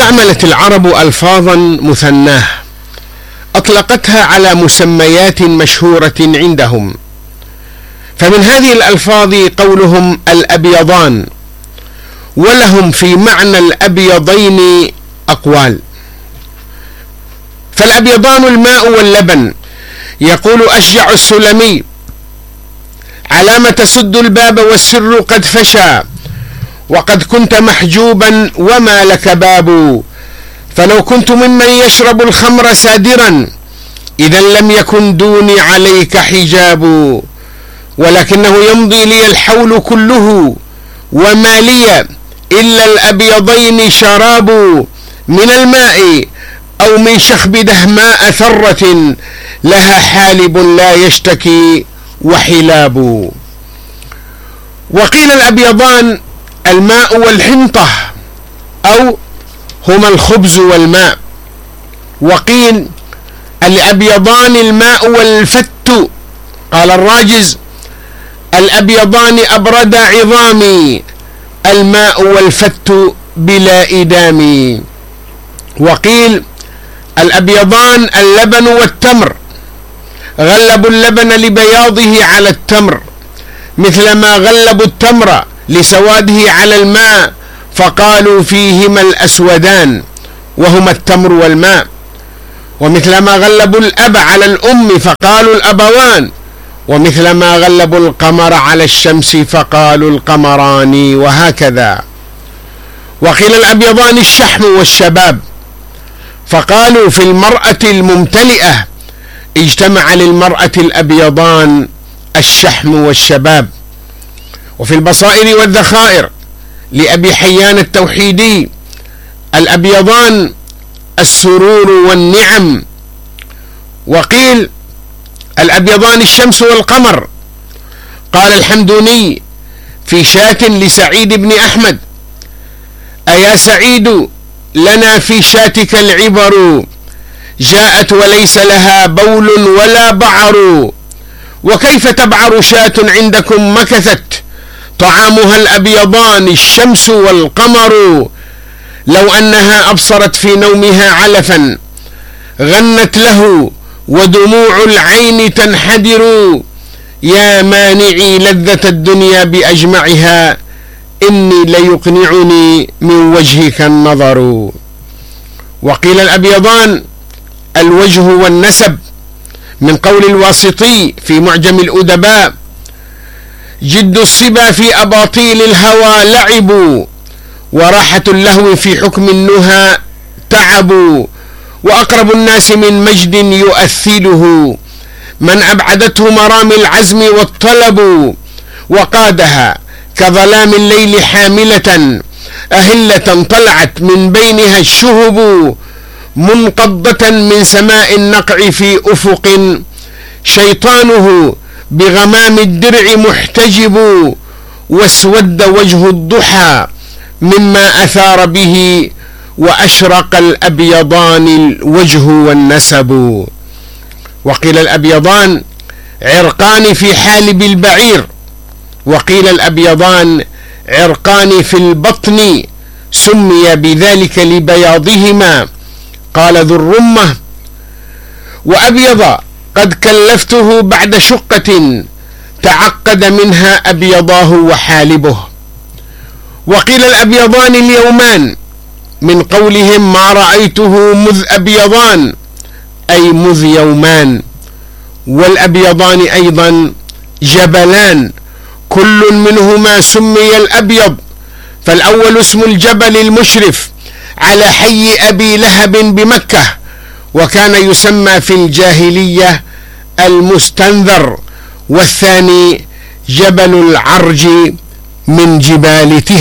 استعملت العرب ألفاظا مثناه أطلقتها على مسميات مشهورة عندهم، فمن هذه الألفاظ قولهم الأبيضان، ولهم في معنى الأبيضين أقوال. فالأبيضان الماء واللبن. يقول أشجع السلمي: علام تسد الباب والسر قد فشى، وقد كنت محجوبا وما لك باب، فلو كنت ممن يشرب الخمر سادرا إذا لم يكن دوني عليك حجاب، ولكنه يمضي لي الحول كله وما لي إلا الأبيضين شراب، من الماء أو من شخب دهماء ثرة لها حالب لا يشتكي وحلاب. وقيل الأبيضان الماء والحنطة أو هما الخبز والماء، وقيل الأبيضان الماء والفت. قال الراجز: الأبيضان أبرد عظامي، الماء والفت بلا إدام. وقيل الأبيضان اللبن والتمر، غلبوا اللبن لبياضه على التمر، مثلما غلبوا التمر لسواده على الماء، فقالوا فيهما الأسودان وهما التمر والماء. ومثلما غلبوا الأب على الأم فقالوا الأبوان، ومثلما غلبوا القمر على الشمس فقالوا القمران، وهكذا. وقيل الأبيضان الشحم والشباب، فقالوا في المرأة الممتلئة اجتمع للمرأة الأبيضان الشحم والشباب. وفي البصائر والذخائر لأبي حيان التوحيدي الأبيضان السرور والنعم. وقيل الأبيضان الشمس والقمر. قال الحمدوني في شاة لسعيد بن أحمد: أيا سعيد لنا في شاتك العبر، جاءت وليس لها بول ولا بعر، وكيف تبعر شاة عندكم مكثت، طعامها الأبيضان الشمس والقمر، لو أنها أبصرت في نومها علفا غنت له ودموع العين تنحدر، يا مانعي لذة الدنيا بأجمعها، إني ليقنعني من وجهك النظر. وقيل الأبيضان الوجه والنسب، من قول الواسطي في معجم الأدباء: جد الصبا في أباطيل الهوى لعبوا، وراحة اللهو في حكم النهى تعبوا، وأقرب الناس من مجد يؤثله، من أبعدته مرامي العزم والطلب، وقادها كظلام الليل حاملة أهلة طلعت من بينها الشهب، منقضة من سماء النقع في أفق، شيطانه بغمام الدرع محتجب، واسود وجه الضحى مما أثار به، وأشرق الأبيضان الوجه والنسب. وقيل الأبيضان عرقان في حالب البعير، وقيل الأبيضان عرقان في البطن، سمي بذلك لبياضهما. قال ذو الرمة: وأبيض قد كلفته بعد شقة، تعقد منها أبيضاه وحالبه. وقيل الأبيضان اليومان، من قولهم ما رأيته مذ أبيضان، أي مذ يومان. والأبيضان أيضا جبلان، كل منهما سمي الأبيض، فالأول اسم الجبل المشرف على حي أبي لهب بمكة، وكان يسمى في الجاهلية المستنذر، والثاني جبل العرج من جبال